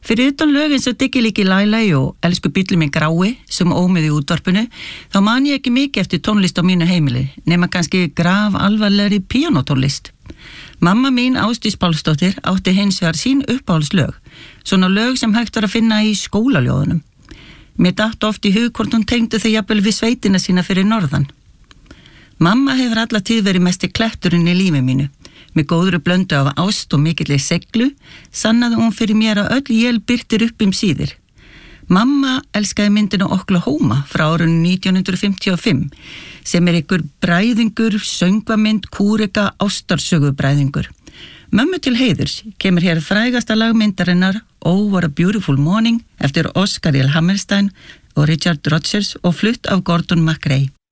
Fyrir utan lög eins og Diggi-Liggi Læ-Læ og Elsku bíllinn minn grái sem ómið í útvarpinu, þá man ég ekki mikið eftir tónlist á mínu heimili, nema kannski graf alvarlegri píanótónlist. Mamma mín Ásdís Pálsdóttir átti hins vegar sín uppáhaldslög, svona lög sem hægt var að finna í skólaljóðunum. Mér datt oft í hug hvort hún tengdi þau jafnvel við sveitina sína fyrir norðan. Mamma hefur alla tíð verið mesti kletturinn í lífi mínu. Með góðri blöndu af ást og mikilli seglu sannaði hún fyrir mér að öll él birtir upp síðir. Mamma elskaði myndina Oklahoma frá árinu 1955 sem ykkur bræðingur, söngvamynd, kúreka, ástarsögubræðingur. Mömmu til heiðurs kemur hér frægasta lagmyndarinnar Oh What a Beautiful Morning eftir Oscar L. Hammerstein og Richard Rodgers og flutt af Gordon MacRae.